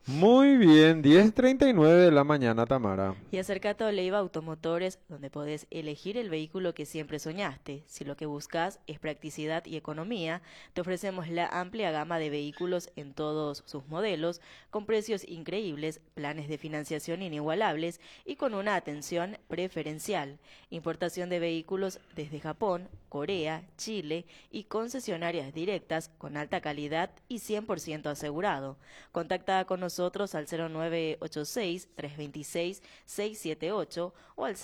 Muy bien, 10:39 de la mañana, Tamara. Y acércate a Oleiva Automotores, donde podés elegir el vehículo que siempre soñaste. Si lo que buscas es practicidad y economía, te ofrecemos la amplia gama de vehículos en todos sus modelos, con precios increíbles, planes de financiación inigualables y con una atención preferencial. Importación de vehículos desde Japón, Corea, Chile y concesionarias directas con alta calidad y 100% asegurado. Contacta con nosotros al 0986-326-678 o al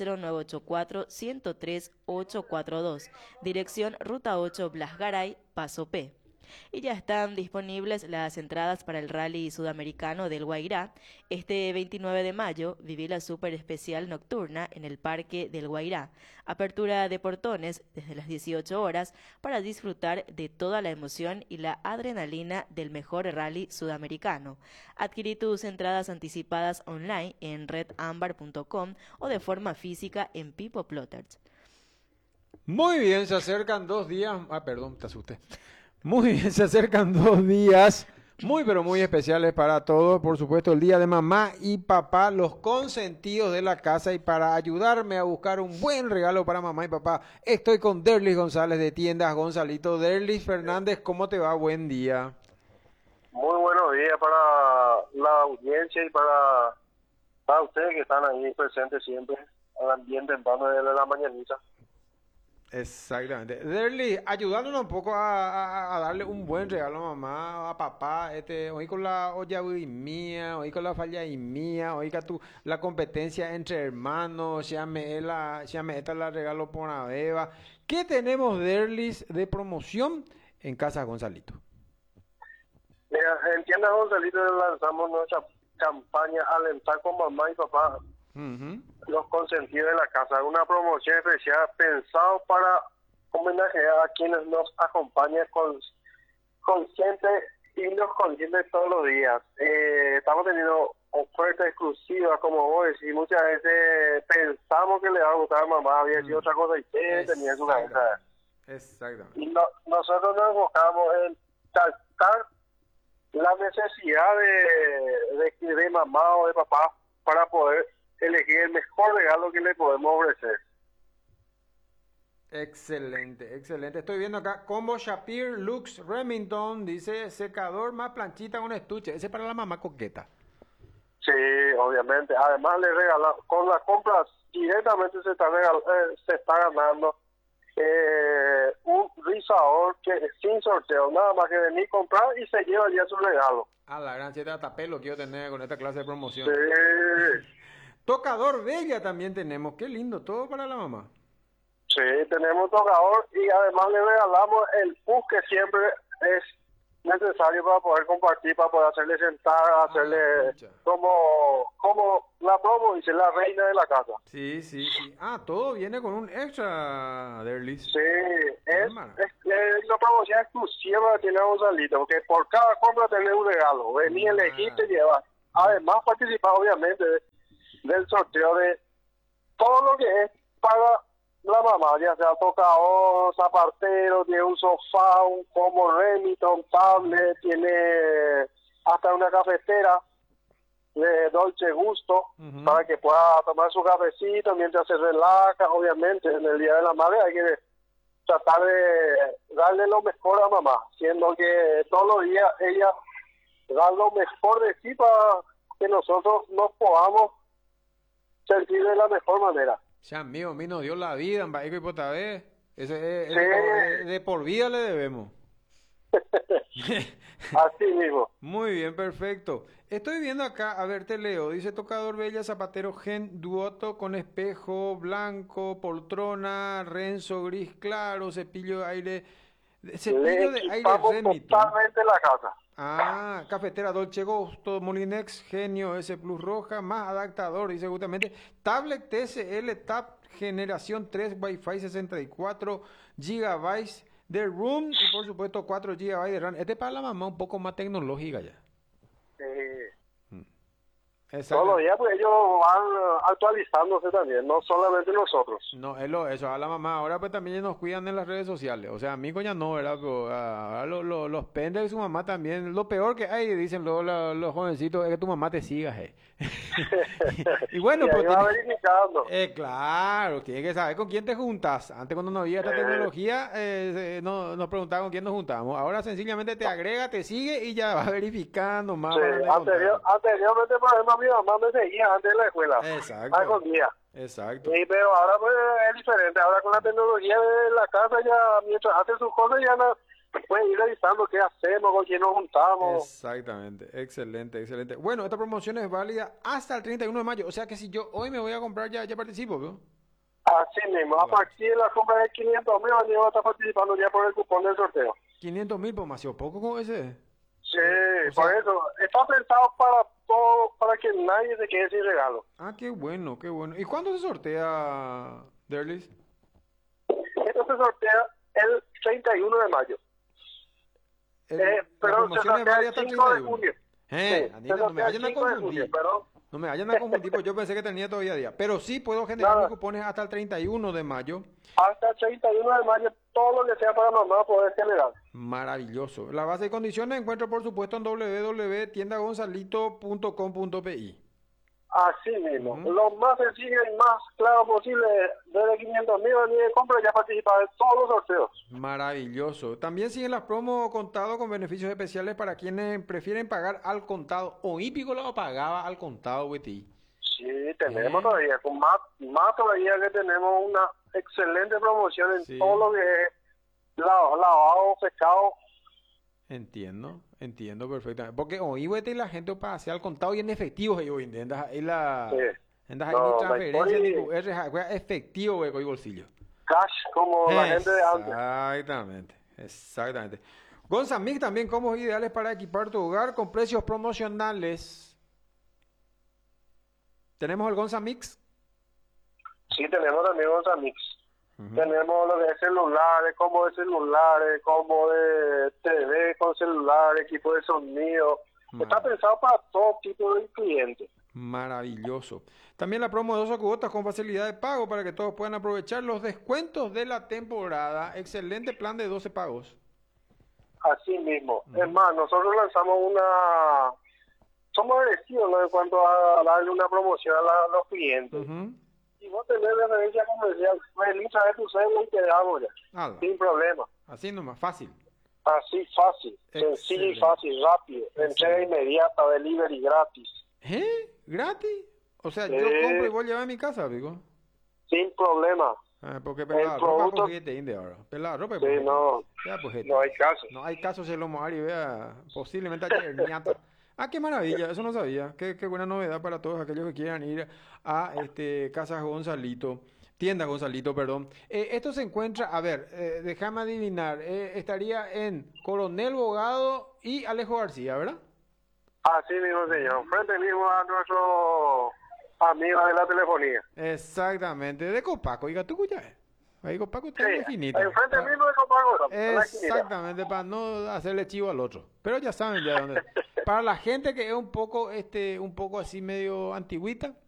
0984-103-842. Dirección Ruta 8 Blas Garay, Paso P. Y ya están disponibles las entradas para el Rally Sudamericano del Guairá. Este 29 de mayo viví la super especial nocturna en el Parque del Guairá. Apertura de portones desde las 18 horas para disfrutar de toda la emoción y la adrenalina del mejor rally sudamericano. Adquirí tus entradas anticipadas online en redambar.com o de forma física en Pipo Plotters. Muy bien, se acercan 2 días. Perdón, te asusté. Muy bien, se acercan 2 días muy, pero muy especiales para todos. Por supuesto, el día de mamá y papá, los consentidos de la casa. Y para ayudarme a buscar un buen regalo para mamá y papá, estoy con Derlis González de Tiendas Gonzalito. Derlis Fernández, ¿cómo te va? Buen día. Muy buenos días para la audiencia y para ustedes que están ahí presentes siempre al ambiente temprano de la mañanita. Exactamente. Derly, ayudándonos un poco a darle un buen regalo a mamá, a papá, hoy con la olla mía, hoy con la falla y mía, hoy con la competencia entre hermanos, llame esta la regalo por una beba. ¿Qué tenemos, Derlis, de promoción en Casa Gonzalito? Mira, en Tiendas Gonzalito lanzamos nuestra campaña Alentar con mamá y papá, Ujú. los consentidos de la casa, una promoción especial pensado para homenajear a quienes nos acompañan consciente y nos consienten todos los días. Estamos teniendo ofertas exclusivas, como vos decís, muchas veces pensamos que le va a gustar a mamá, había sido otra cosa y tenía en su cabeza. Exactamente. Y nosotros nos enfocamos en captar la necesidad de mamá o de papá para poder elegir el mejor regalo que le podemos ofrecer. Excelente, excelente. Estoy viendo acá Combo Shapir Lux Remington, dice secador más planchita con estuche. Ese es para la mamá coqueta. Sí, obviamente. Además le regalamos, con las compras directamente se está ganando un rizador que sin sorteo, nada más que venir a comprar y se lleva ya su regalo. A la gran siete hasta pelo quiero tener con esta clase de promoción. Sí, Tocador Bella también tenemos. Qué lindo, todo para la mamá. sí, tenemos tocador y además le regalamos el puff que siempre es necesario para poder compartir, para poder hacerle sentar, hacerle pucha. como la promo dice, la reina de la casa. Sí, sí, sí. Todo viene con un extra, Derlis. Sí, Qué es maravilla. una promoción exclusiva que tiene Gonzalito, porque por cada compra tenés un regalo, vení, elegí, te llevas. Además participar obviamente del sorteo de todo lo que es para la mamá, ya sea tocador, zapatero, tiene un sofá, un combo Remington, tablet, tiene hasta una cafetera de Dolce Gusto, Ujú. para que pueda tomar su cafecito mientras se relaja. Obviamente en el Día de la Madre hay que tratar de darle lo mejor a mamá, siendo que todos los días ella da lo mejor de sí para que nosotros nos podamos sentir de la mejor manera. Ya mío, a mí nos dio la vida en Baeco y Potabé. Ese Sí, de por vida le debemos. así mismo. Muy bien, perfecto. Estoy viendo acá, a ver, te leo. Dice tocador Bella, zapatero Gen Duoto con espejo blanco, poltrona, Renzo gris claro, Le cepillo de aire equipamos Remington. totalmente la casa. Cafetera Dolce Gusto, Molinex Genio S Plus roja, más adaptador, dice justamente. Tablet TCL Tab generación 3 Wi-Fi 64 gigabytes de RAM y por supuesto 4 gigabytes de RAM. Este es para la mamá un poco más tecnológica ya. Eh, Todos los días, pues ellos van actualizándose también, no solamente nosotros. No, es lo, eso, a la mamá ahora pues también nos cuidan en las redes sociales, o sea, a mí ya no, ¿verdad? Pero ahora los pendes de su mamá también, lo peor que hay, dicen luego los jovencitos, es que tu mamá te siga, Y bueno, Y pues ahí va verificando. claro, tienes que saber con quién te juntas. Antes cuando no había esta tecnología, no, nos preguntaban con quién nos juntábamos, ahora sencillamente te agrega, te sigue y ya va verificando más. Sí, anteriormente, por ejemplo, mi mamá me seguía antes de la escuela. Exacto. Algún día. Exacto. Sí, pero ahora pues es diferente. Ahora con la tecnología de la casa ya, mientras hace sus cosas, ya no puede ir revisando qué hacemos, con quién nos juntamos. Exactamente, excelente, excelente. Bueno, esta promoción es válida hasta el 31 de mayo, o sea que si yo hoy me voy a comprar ya participo, ¿no? Así mismo, a partir de la compra de 500.000, Daniel va a estar participando ya por el cupón del sorteo. 500.000, pues demasiado poco como ese. Sí, O sea, por eso. Está pensado para todo, para que nadie se quede sin regalo. Ah, qué bueno, qué bueno. ¿Y cuándo se sortea, Derlis? Esto se sortea el 31 de mayo. La Perdón, se promoción es sortea válida el hasta el 5 de 31. junio. Sí, Anita, se no me sortea el vayan a 5 de junio, confundir. perdón. No me vayan a confundir, pues yo pensé que tenía todavía día. Pero sí puedo generar mis Nada. cupones hasta el 31 de mayo. Hasta el 31 de mayo, todo lo que sea para mamá poder generar. Maravilloso. La base y condiciones encuentro, por supuesto, en www.tiendagonzalito.com.pi. Así mismo. Lo más sencillo y más claro posible, desde 500.000 de compra ya participa de todos los sorteos. Maravilloso. También siguen las promos contado con beneficios especiales para quienes prefieren pagar al contado. O Hípico lo pagaba al contado, Betty. Sí, tenemos todavía, con más todavía que tenemos una excelente promoción en Sí. todo lo que es lavado, pescado. Entiendo perfectamente. Porque hoy, Betty, la gente para hacer al contado y en efectivo, hoy andas ahí Sí. andas ahí No, ni la transferencia, ni historia- QR, juega efectivo, güey, con bolsillo. Cash, como la gente de antes. Exactamente. Gonzamig también combos ideales para equipar tu hogar con precios promocionales. Tenemos el Gonzamix. Sí, tenemos también otros mix. Tenemos lo que es celulares, combo de TV con celular, equipo de sonido. Está pensado para todo tipo de clientes. Maravilloso. También la promo de 12 cuotas con facilidad de pago para que todos puedan aprovechar los descuentos de la temporada. Excelente plan de 12 pagos. Así mismo. Es más, nosotros lanzamos somos agresivos, ¿no?, en cuanto a darle una promoción a los clientes. Y vos tenés referencia comercial, vení, trae tu cédula y te damos ya. Ala. Sin problema. Así nomás, fácil. Así fácil, sencillo y Excelente. fácil, rápido. Entrega inmediata, delivery gratis. ¿Gratis? O sea, Sí. yo compro y voy a llevar a mi casa, amigo. Sin problema. Porque pelar ropa producto- por juguete inde ahora. Pelar ropa Sí, no, no hay caso. No hay caso se lo Ari, vea, posiblemente ayer, ñata. Ah, qué maravilla, eso no sabía. Qué buena novedad para todos aquellos que quieran ir a Casas Gonzalito, Tienda Gonzalito, perdón. Esto se encuentra, a ver, déjame adivinar, estaría en Coronel Bogado y Alejo García, ¿verdad? Así mismo, señor. Frente mismo a nuestro amigo de la telefonía. Exactamente, de Copaco, oiga, tú ya. Ahí Copaco está en la esquinita. enfrente mismo de Copago. Exactamente, para no hacerle chivo al otro. Pero ya saben ya dónde. Para la gente que es un poco así medio antigüita,